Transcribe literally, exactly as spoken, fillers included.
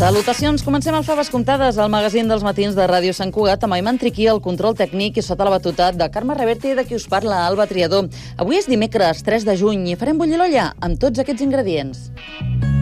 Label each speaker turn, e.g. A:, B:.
A: Salutacions, comencem el Faves Comptades, el magazín dels matins de Ràdio Sant Cugat, amb Ayman Triquí, el control tècnic i sota la batuta de Carme Reverte i de qui us parla, Alba Triador. Avui és dimecres, tres de juny, i farem bullir l'olla amb tots aquests ingredients.